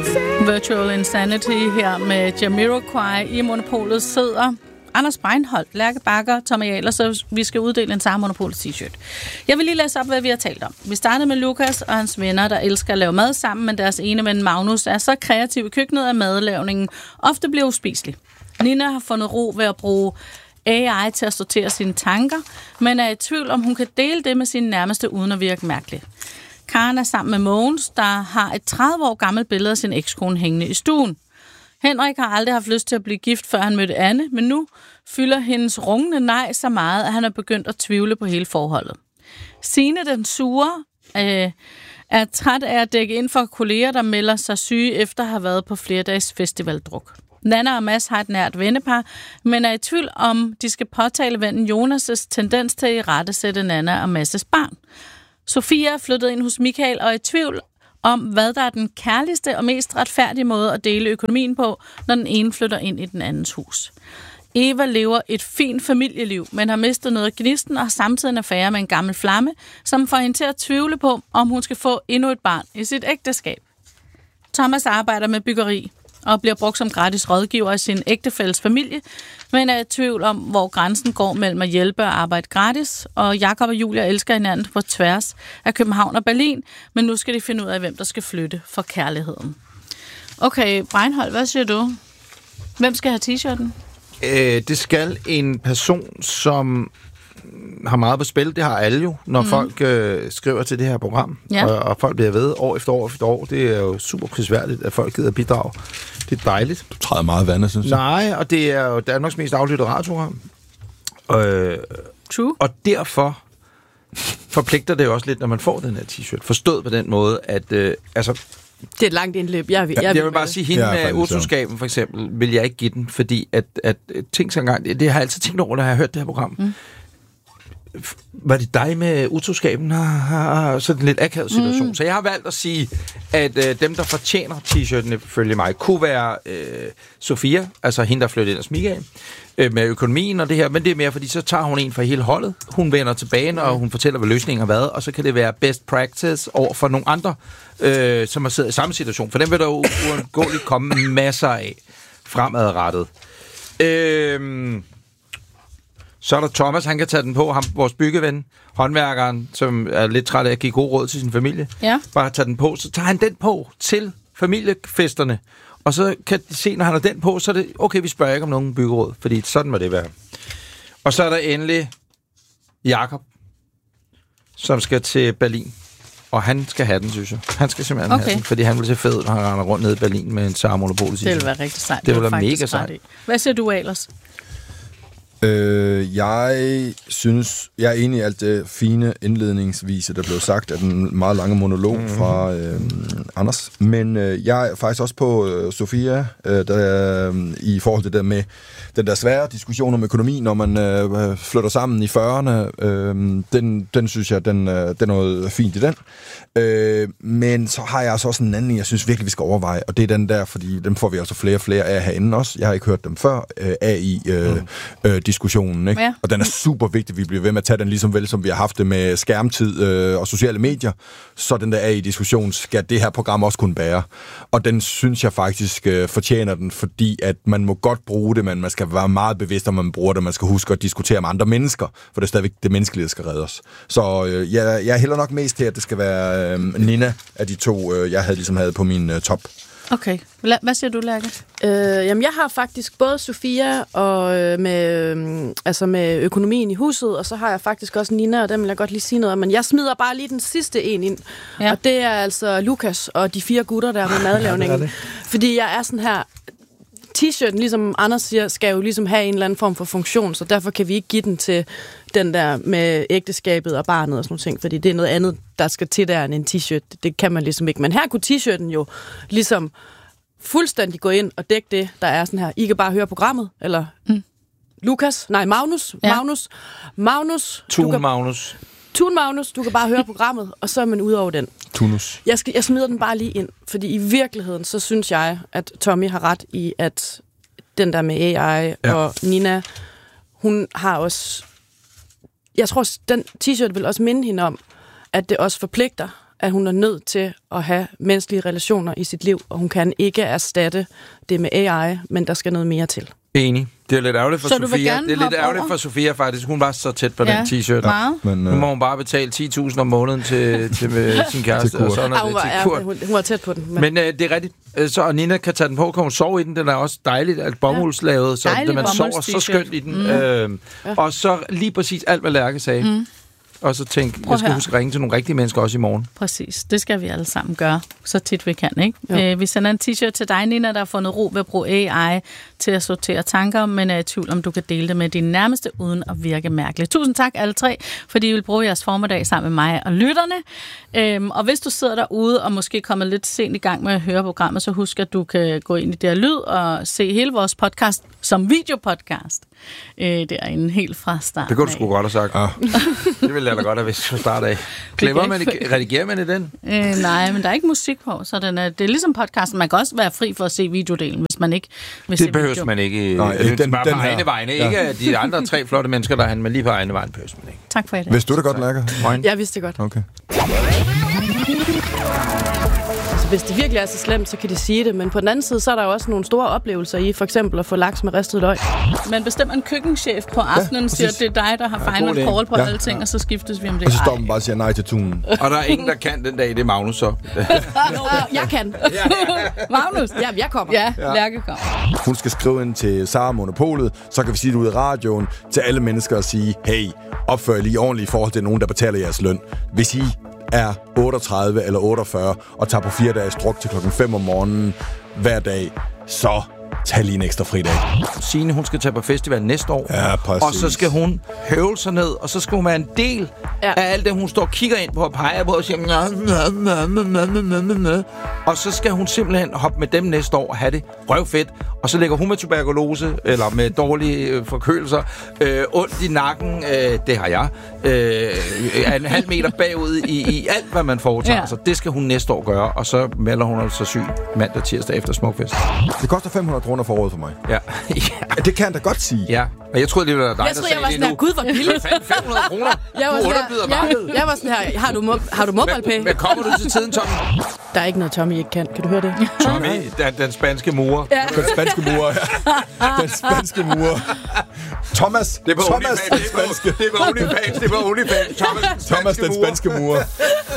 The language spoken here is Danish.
Virtual Insanity her med Jamiroquai. I Monopolet sidder Anders Breinholt, Lærke Bakker, Tommy Ahlers, så vi skal uddele en Sara Monopolet t-shirt. Jeg vil lige læse op, hvad vi har talt om. Vi startede med Lukas og hans venner, der elsker at lave mad sammen, men deres ene ven Magnus er så kreativ i køkkenet, at madlavningen ofte bliver uspiselig. Nina har fundet ro ved at bruge AI til at sortere sine tanker, men er i tvivl om, hun kan dele det med sine nærmeste uden at virke mærkeligt. Karen er sammen med Mogens, der har et 30 år gammelt billede af sin ekskone hængende i stuen. Henrik har aldrig haft lyst til at blive gift, før han mødte Anne, men nu fylder hendes rungende nej så meget, at han er begyndt at tvivle på hele forholdet. Signe, den sure, er træt af at dække ind for kolleger, der melder sig syge efter at have været på flere dages festivaldruk. Nanna og Mads har et nært vennepar, men er i tvivl om, de skal påtale vennen Jonas' tendens til at irettesætte Nanna og Mads' barn. Sofia er flyttet ind hos Michael og er i tvivl om, hvad der er den kærligste og mest retfærdige måde at dele økonomien på, når den ene flytter ind i den andens hus. Eva lever et fint familieliv, men har mistet noget af gnisten og har samtidig en affære med en gammel flamme, som får hende til at tvivle på, om hun skal få endnu et barn i sit ægteskab. Thomas arbejder med byggeri og bliver brugt som gratis rådgiver i sin ægtefælles familie, men er i tvivl om, hvor grænsen går mellem at hjælpe og arbejde gratis. Og Jakob og Julia elsker hinanden på tværs af København og Berlin, men nu skal de finde ud af, hvem der skal flytte for kærligheden. Okay, Breinholt, hvad siger du? Hvem skal have t-shirten? Det skal en person, som har meget på spil. Det har alle jo, når folk skriver til det her program. Ja. Og folk bliver ved år efter år efter år. Det er jo super prisværdigt, at folk gider bidrage. Det er dejligt. Du træder meget vand, synes jeg. Nej, og det er jo Danmarks mest aflyttede radioprogram. True. Og derfor forpligter det jo også lidt, når man får den her t-shirt. Forstået på den måde, at det er et langt indløb. Jeg vil bare sige, hende med utroskaben for eksempel, vil jeg ikke give den, fordi at ting så engang, det har jeg altid tænkt over, når jeg har hørt det her program. Var det dig med utroskaben? Så den lidt akavet situation. Så jeg har valgt at sige, at dem, der fortjener t-shirten ifølge mig, kunne være Sofia, altså hende, der flyttede ind hos Michael, med økonomien og det her, men det er mere, fordi så tager hun en fra hele holdet. Hun vender tilbage, og hun fortæller, hvad løsningen har været, og så kan det være best practice over for nogle andre, som har siddet i samme situation. For dem vil der jo uundgåeligt komme masser af fremadrettet. Så er der Thomas, han kan tage den på, ham, vores byggeven, håndværkeren, som er lidt træt af at give god råd til sin familie. Ja. Bare tage den på, så tager han den på til familiefesterne. Og så kan de se, når han har den på, så er det, okay, vi spørger ikke om nogen byggeråd, fordi sådan må det være. Og så er der endelig Jakob, som skal til Berlin. Og han skal have den, synes jeg. Han skal simpelthen have den, fordi han vil se fed ud, når han render rundt nede i Berlin med en Sara Monopolet. Det vil være rigtig sejt. Det vil være mega sejt. Hvad siger du, Ahlers? Jeg synes, jeg er enig i alt det fine indledningsvise, der blev sagt af den meget lange monolog fra Anders. Men jeg er faktisk også på Sofia, i forhold til det med den der svære diskussion om økonomi, når man flytter sammen i 40'erne. Den synes jeg, den er noget fint i den. Men så har jeg altså også en anden, jeg synes virkelig, vi skal overveje, og det er den der, fordi dem får vi altså flere og flere af herinde også. Jeg har ikke hørt dem før, AI-diskussionen, ikke? Ja. Og den er super vigtig, vi bliver ved med at tage den ligesom vel, som vi har haft det med skærmtid og sociale medier. Så den der AI-diskussion skal det her program også kunne bære. Og den synes jeg faktisk fortjener den, fordi at man må godt bruge det, men man skal være meget bevidst, om man bruger det. Man skal huske at diskutere med andre mennesker, for det er stadigvæk det menneskelige, der skal redde os. Så jeg hælder nok mest til, at det skal være Nina af de to, jeg havde på min top. Okay. Hvad siger du, Lærke? Jamen, jeg har faktisk både Sofia og med økonomien i huset, og så har jeg faktisk også Nina, og den vil jeg godt lige sige noget om. Men jeg smider bare lige den sidste en ind, og det er altså Lukas og de 4 gutter der med madlavningen. Det. Fordi jeg er sådan her, t-shirten, ligesom Anders siger, skal jo ligesom have en eller anden form for funktion, så derfor kan vi ikke give den til den der med ægteskabet og barnet og sådan noget ting, fordi det er noget andet, der skal til der end en t-shirt. Det kan man ligesom ikke. Men her kunne t-shirten jo ligesom fuldstændig gå ind og dække det, der er sådan her. I kan bare høre programmet, eller Magnus. Ja. Magnus. Tun Magnus, du kan bare høre programmet, og så er man ude over den. Tunus. Jeg smider den bare lige ind, fordi i virkeligheden, så synes jeg, at Tommy har ret i, at den der med AI og Nina, hun har også... Jeg tror, den t-shirt vil også minde hende om, at det også forpligter. at hun er nødt til at have menneskelige relationer i sit liv, og hun kan ikke erstatte det med AI, men der skal noget mere til. Enig. Det er lidt ærgerligt for så Sofia. Det er lidt ærgerligt for Sofia, faktisk. Hun var så tæt på den t-shirt. Men, nu må hun bare betale 10.000 om måneden til sin kæreste. Og sådan hun var tæt på den. Men det er rigtigt. Så Nina kan tage den på, kan hun sove i den. Den er også dejligt, alt bomuldslavet, så man sover så skønt i den. Og så lige præcis alt, hvad Lærke sagde. Og så tænk, jeg skal huske at ringe til nogle rigtige mennesker også i morgen. Præcis, det skal vi alle sammen gøre, så tit vi kan, ikke? Vi sender en t-shirt til dig, Nina, der har fundet ro ved at bruge AI til at sortere tanker, men er i tvivl om, du kan dele det med dine nærmeste, uden at virke mærkeligt. Tusind tak alle tre, fordi I vil bruge jeres formiddag sammen med mig og lytterne. Og hvis du sidder derude og måske kommer lidt sent i gang med at høre programmet, så husk, at du kan gå ind i det her lyd og se hele vores podcast som videopodcast. Derinde helt fra starten. Det kunne du sgu godt have sagt. Det ville jeg da godt have vidst fra start af. Redigerer man i den? Nej, men der er ikke musik på, så det er ligesom podcasten. Man kan også være fri for at se videodelen, hvis man ikke vil se det behøves man ikke. Nej, det er bare på egne vegne. Ja. Ikke de andre 3 flotte mennesker, der er han, men lige på egne vegne behøves man ikke. Tak for i dag. Vidste du det godt, Lærke? Jeg vidste det godt. Okay. Hvis det virkelig er så slemt, så kan de sige det. Men på den anden side, så er der jo også nogle store oplevelser i, for eksempel at få laks med ristet løg. Man bestemmer en køkkenchef på aftenen, siger, at det er dig, der har final call på alle ting, og så skiftes vi om det. Og så står man bare og siger nej til tunen. Og der er ingen, der kan den dag, det er Magnus så. Jeg kan. Magnus? Ja, jeg kommer. Ja, Lærke kommer. Hun skal skrive ind til Sara Monopolet, så kan vi sige det ud i radioen til alle mennesker og sige, hey, opfør jer lige ordentligt i forhold til nogen, der betaler jeres løn. Hvis I er 38 eller 48 og tager på 4 dages druk til 5 om morgenen hver dag, så tag lige en ekstra fridag. Signe, hun skal tage på festival næste år. Ja, præcis. Og så skal hun høvle sig ned, og så skal hun være en del af alt det, hun står og kigger ind på og peger på og siger og så skal hun simpelthen hoppe med dem næste år og have det røvfedt. Og så ligger hun med tuberkulose, eller med dårlige forkølelser, ondt i nakken, det har jeg, en halv meter bagud i alt, hvad man foretager. Så det skal hun næste år gøre, og så melder hun sig syg mandag, tirsdag efter Smukfest. Det koster 500 kroner for året for mig. Ja. Det kan jeg da godt sige. Ja, og jeg troede, det var dig, der sagde det nu. Gud, hvor billigt. 500 kroner. Jeg var sådan her, har du MobilePay? Men kommer du til tiden, Tommy? Der er ikke noget, Tommy ikke kan. Kan du høre det? Tommy, den spanske murer. Ja. Den spanske murer. Den spanske murer. Thomas. Det var OnlyFans. Det var OnlyFans. Thomas, den spanske murer.